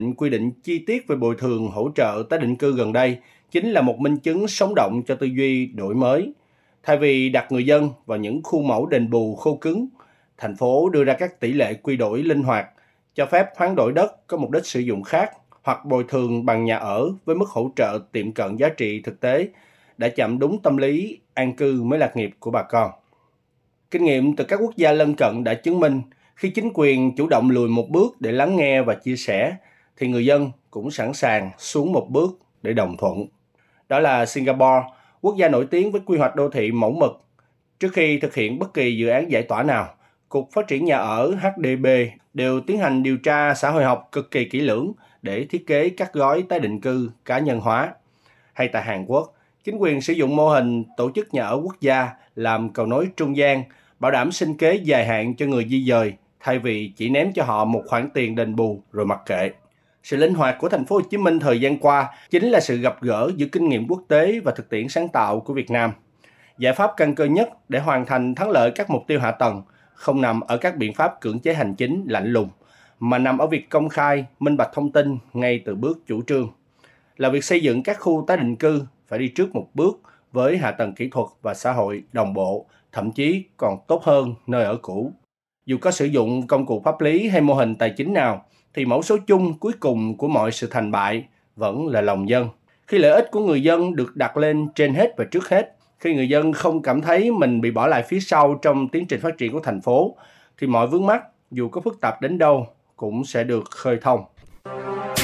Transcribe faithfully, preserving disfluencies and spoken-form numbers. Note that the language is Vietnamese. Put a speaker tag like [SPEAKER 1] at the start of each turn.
[SPEAKER 1] Quy định chi tiết về bồi thường hỗ trợ tái định cư gần đây chính là một minh chứng sống động cho tư duy đổi mới. Thay vì đặt người dân vào những khuôn mẫu đền bù khô cứng, thành phố đưa ra các tỷ lệ quy đổi linh hoạt, cho phép hoán đổi đất có mục đích sử dụng khác hoặc bồi thường bằng nhà ở với mức hỗ trợ tiệm cận giá trị thực tế, đã chạm đúng tâm lý an cư mới lạc nghiệp của bà con. Kinh nghiệm từ các quốc gia lân cận đã chứng minh khi chính quyền chủ động lùi một bước để lắng nghe và chia sẻ, thì người dân cũng sẵn sàng xuống một bước để đồng thuận. Đó là Singapore, quốc gia nổi tiếng với quy hoạch đô thị mẫu mực. Trước khi thực hiện bất kỳ dự án giải tỏa nào, Cục Phát triển Nhà ở H D B đều tiến hành điều tra xã hội học cực kỳ kỹ lưỡng để thiết kế các gói tái định cư cá nhân hóa. Hay tại Hàn Quốc, chính quyền sử dụng mô hình tổ chức nhà ở quốc gia làm cầu nối trung gian, bảo đảm sinh kế dài hạn cho người di dời, thay vì chỉ ném cho họ một khoản tiền đền bù rồi mặc kệ. Sự linh hoạt của thành phố Hồ Chí Minh thời gian qua chính là sự gặp gỡ giữa kinh nghiệm quốc tế và thực tiễn sáng tạo của Việt Nam. Giải pháp căn cơ nhất để hoàn thành thắng lợi các mục tiêu hạ tầng không nằm ở các biện pháp cưỡng chế hành chính lạnh lùng, mà nằm ở việc công khai, minh bạch thông tin ngay từ bước chủ trương. Là việc xây dựng các khu tái định cư phải đi trước một bước với hạ tầng kỹ thuật và xã hội đồng bộ, thậm chí còn tốt hơn nơi ở cũ. Dù có sử dụng công cụ pháp lý hay mô hình tài chính nào, thì mẫu số chung cuối cùng của mọi sự thành bại vẫn là lòng dân. Khi lợi ích của người dân được đặt lên trên hết và trước hết, khi người dân không cảm thấy mình bị bỏ lại phía sau trong tiến trình phát triển của thành phố, thì mọi vướng mắc, dù có phức tạp đến đâu, cũng sẽ được khơi thông.